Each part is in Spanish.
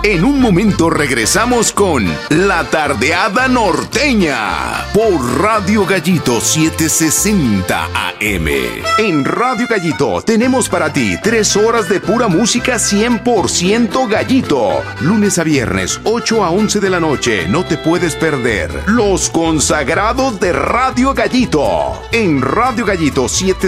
En un momento regresamos con La Tardeada Norteña por Radio Gallito 760 AM. En Radio Gallito tenemos para ti 3 horas de pura música 100% Gallito. Lunes a viernes, 8 a 11 de la noche. No te puedes perder Los Consagrados de Radio Gallito. En Radio Gallito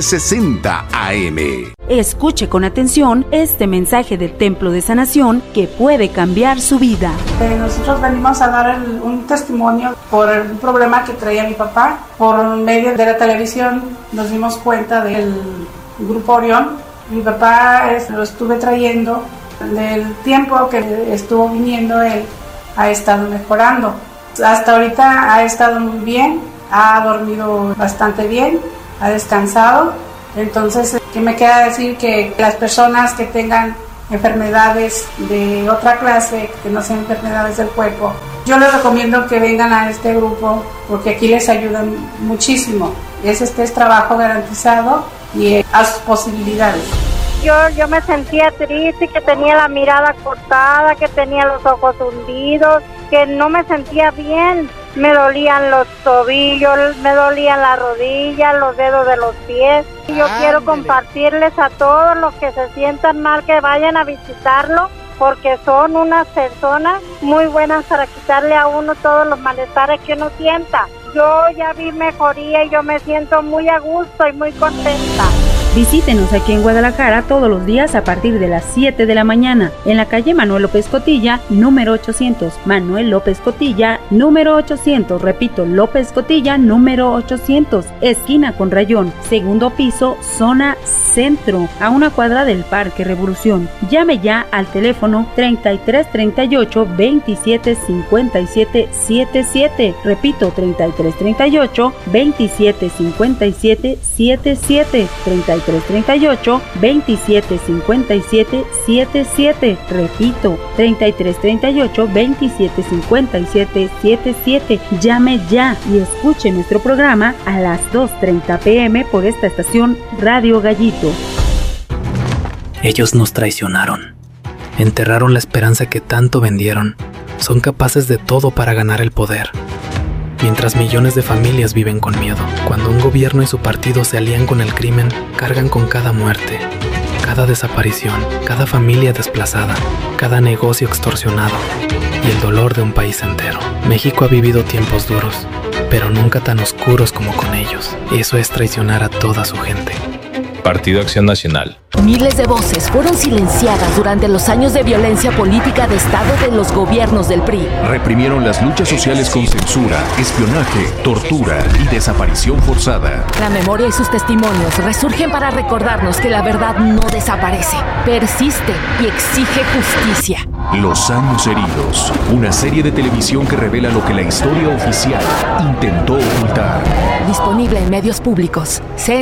760 AM. Escuche con atención este mensaje del Templo de Sanación que puede cambiar su vida. Nosotros venimos a dar un testimonio por un problema que traía mi papá. Por medio de la televisión nos dimos cuenta del Grupo Orión. Mi papá lo estuve trayendo. Del tiempo que estuvo viniendo él ha estado mejorando. Hasta ahorita ha estado muy bien, ha dormido bastante bien, ha descansado. Entonces, ¿qué me queda decir? Que las personas que tengan enfermedades de otra clase, que no sean enfermedades del cuerpo, yo les recomiendo que vengan a este grupo porque aquí les ayudan muchísimo. Es trabajo garantizado y a sus posibilidades. Yo me sentía triste, que tenía la mirada cortada, que tenía los ojos hundidos, que no me sentía bien. Me dolían los tobillos, me dolían las rodillas, los dedos de los pies. Y yo quiero compartirles a todos los que se sientan mal que vayan a visitarlo, porque son unas personas muy buenas para quitarle a uno todos los malestares que uno sienta. Yo ya vi mejoría y yo me siento muy a gusto y muy contenta. Visítenos aquí en Guadalajara todos los días a partir de las 7 de la mañana en la calle Manuel López Cotilla, número 800. Manuel López Cotilla, número 800. Repito, López Cotilla, número 800. Esquina con Rayón, segundo piso, zona centro, a una cuadra del Parque Revolución. Llame ya al teléfono 3338 27 57 77. Repito, 3338 27 57 77. 3338 27 57 77. Repito, 3338 27 57 77. Llame ya y escuche nuestro programa a las 2:30 p.m. por esta estación Radio Gallito. Ellos nos traicionaron, enterraron la esperanza que tanto vendieron, son capaces de todo para ganar el poder. Mientras millones de familias viven con miedo, cuando un gobierno y su partido se alían con el crimen, cargan con cada muerte, cada desaparición, cada familia desplazada, cada negocio extorsionado y el dolor de un país entero. México ha vivido tiempos duros, pero nunca tan oscuros como con ellos. Eso es traicionar a toda su gente. Partido Acción Nacional. Miles de voces fueron silenciadas durante los años de violencia política de Estado de los gobiernos del PRI. Reprimieron las luchas sociales con censura, espionaje, tortura y desaparición forzada. La memoria y sus testimonios resurgen para recordarnos que la verdad no desaparece, persiste y exige justicia. Los años heridos, una serie de televisión que revela lo que la historia oficial intentó ocultar. Disponible en medios públicos.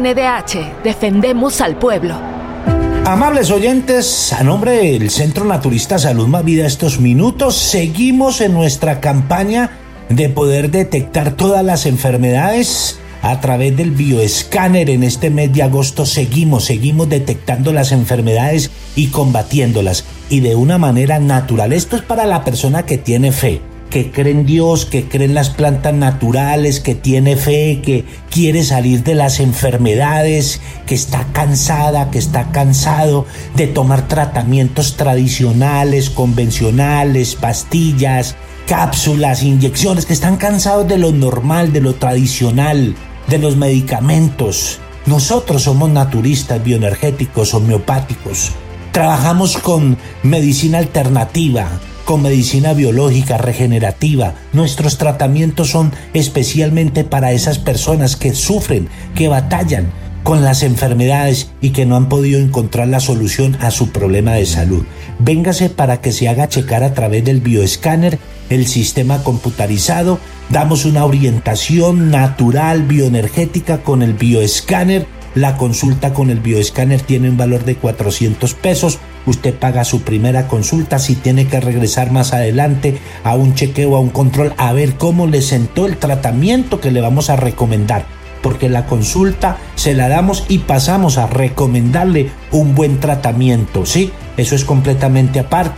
CNDH, defendemos al pueblo. Amables oyentes, a nombre del Centro Naturista Salud Más Vida, estos minutos seguimos en nuestra campaña de poder detectar todas las enfermedades a través del bioescáner. En este mes de agosto seguimos detectando las enfermedades y combatiéndolas, y de una manera natural. Esto es para la persona que tiene fe, que cree en Dios, que cree en las plantas naturales, que tiene fe, que quiere salir de las enfermedades, que está cansada, que está cansado de tomar tratamientos tradicionales, convencionales, pastillas, cápsulas, inyecciones, que están cansados de lo normal, de lo tradicional, de los medicamentos. Nosotros somos naturistas, bioenergéticos, homeopáticos. Trabajamos con medicina alternativa, con medicina biológica, regenerativa. Nuestros tratamientos son especialmente para esas personas que sufren, que batallan con las enfermedades y que no han podido encontrar la solución a su problema de salud. Véngase para que se haga checar a través del bioescáner, el sistema computarizado. Damos una orientación natural, bioenergética con el bioescáner. La consulta con el bioescáner tiene un valor de 400 pesos. Usted paga su primera consulta. Si tiene que regresar más adelante a un chequeo, a un control, a ver cómo le sentó el tratamiento que le vamos a recomendar, porque la consulta se la damos y pasamos a recomendarle un buen tratamiento, ¿sí? Eso es completamente aparte.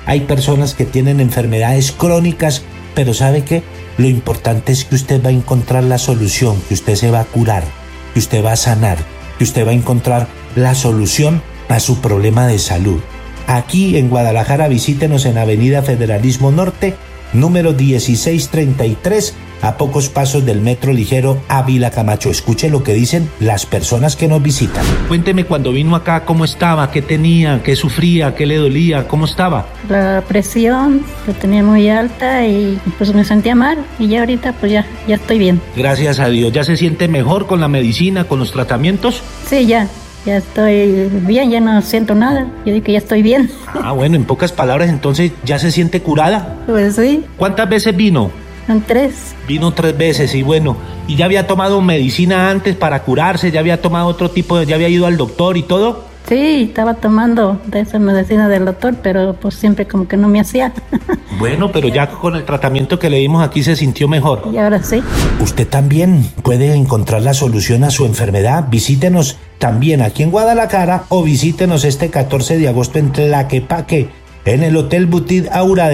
hay personas que tienen enfermedades crónicas, pero ¿sabe qué? Lo importante es que usted va a encontrar la solución, que usted se va a curar, que usted va a sanar, que usted va a encontrar la solución a su problema de salud. Aquí en Guadalajara, visítenos en Avenida Federalismo Norte, número 1633, a pocos pasos del metro ligero Ávila Camacho. Escuche lo que dicen las personas que nos visitan. Cuénteme cuando vino acá, ¿cómo estaba? ¿Qué tenía? ¿Qué sufría? ¿Qué le dolía? ¿Cómo estaba? La presión la tenía muy alta y pues me sentía mal, y ya ahorita pues ya estoy bien. Gracias a Dios. ¿Ya se siente mejor con la medicina, con los tratamientos? Sí, ya estoy bien, ya no siento nada. Yo digo que ya estoy bien. Ah, bueno, en pocas palabras, entonces, ¿ya se siente curada? Pues sí. ¿Cuántas veces vino? Son 3. Vino 3 veces, y bueno, ¿y ya había tomado medicina antes para curarse? ¿Ya había tomado otro tipo ya había ido al doctor y todo? Sí, estaba tomando de esa medicina del doctor, pero pues siempre como que no me hacía. Bueno, pero ya con el tratamiento que le dimos aquí se sintió mejor. Y ahora sí. Usted también puede encontrar la solución a su enfermedad. Visítenos también aquí en Guadalajara o visítenos este 14 de agosto en Tlaquepaque, en el Hotel Boutique Aura